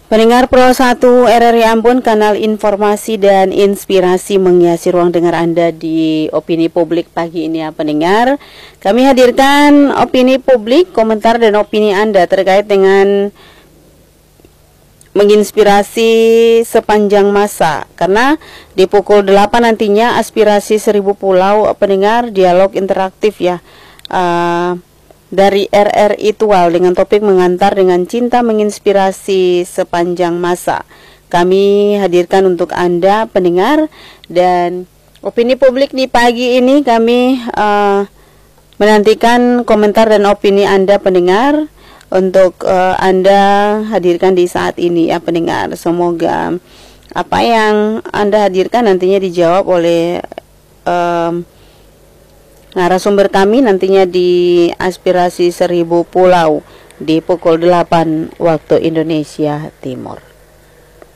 Pendengar Pro 1 RRI Ambon, kanal informasi dan inspirasi menghiasi ruang dengar Anda di Opini Publik pagi ini ya pendengar. Kami hadirkan opini publik, komentar dan opini Anda terkait dengan menginspirasi sepanjang masa. Karena di pukul 8 nantinya aspirasi 1000 pulau pendengar, dialog interaktif ya. Dari RRI Tual dengan topik mengantar dengan cinta menginspirasi sepanjang masa. Kami hadirkan untuk Anda pendengar, dan opini publik di pagi ini kami menantikan komentar dan opini Anda pendengar untuk Anda hadirkan di saat ini ya pendengar. Semoga apa yang Anda hadirkan nantinya dijawab oleh narasumber kami nantinya di aspirasi 1000 pulau di pukul 8 waktu Indonesia Timur.